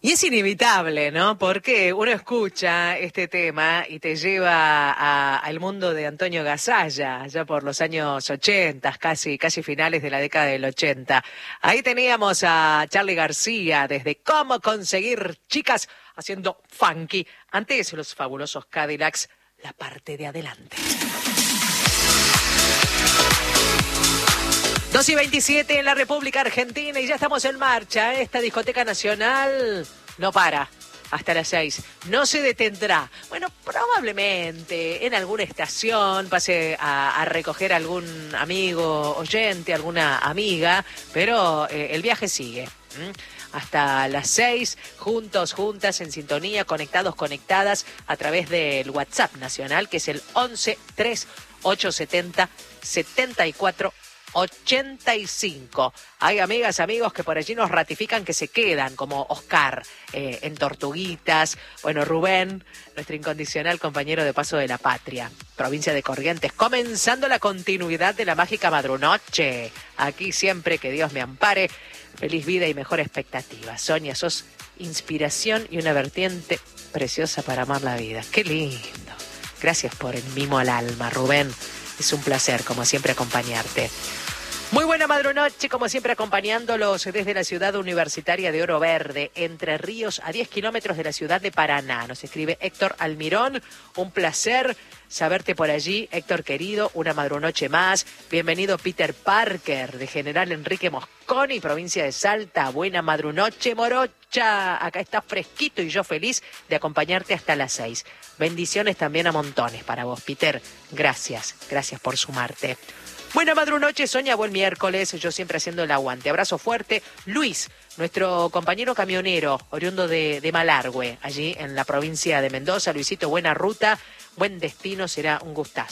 Y es inevitable, ¿no? Porque uno escucha este tema y te lleva al mundo de Antonio Gasalla, ya por los años 80, casi finales de la década del 80. Ahí teníamos a Charly García desde Cómo conseguir chicas haciendo funky. Antes los fabulosos Cadillacs, la parte de adelante. 2:27 en la República Argentina y ya estamos en marcha. Esta discoteca nacional no para hasta las 6. No se detendrá. Bueno, probablemente en alguna estación pase a recoger algún amigo oyente, alguna amiga, pero el viaje sigue. Hasta las 6, juntos, juntas, en sintonía, conectados, conectadas, a través del WhatsApp nacional, que es el 11 3 870 74 85. Hay amigas, amigos que por allí nos ratifican que se quedan, como Oscar en Tortuguitas. Bueno, Rubén, nuestro incondicional compañero de Paso de la Patria, provincia de Corrientes, comenzando la continuidad de la mágica madrunoche. Aquí siempre que Dios me ampare, feliz vida y mejor expectativa. Sonia, sos inspiración y una vertiente preciosa para amar la vida. Qué lindo. Gracias por el mimo al alma, Rubén. Es un placer, como siempre, acompañarte. Muy buena madrunoche, como siempre, acompañándolos desde la ciudad universitaria de Oro Verde, Entre Ríos, a 10 kilómetros de la ciudad de Paraná. Nos escribe Héctor Almirón. Un placer saberte por allí, Héctor querido. Una madrunoche más. Bienvenido Peter Parker, de General Enrique Mosconi, provincia de Salta. Buena madrunoche, morocha. Acá está fresquito y yo feliz de acompañarte hasta las 6. Bendiciones también a montones para vos, Peter. Gracias por sumarte. Buena madrunoche, Sonia, buen miércoles, yo siempre haciendo el aguante. Abrazo fuerte. Luis, nuestro compañero camionero, oriundo de Malargüe, allí en la provincia de Mendoza. Luisito, buena ruta, buen destino, será un gustazo.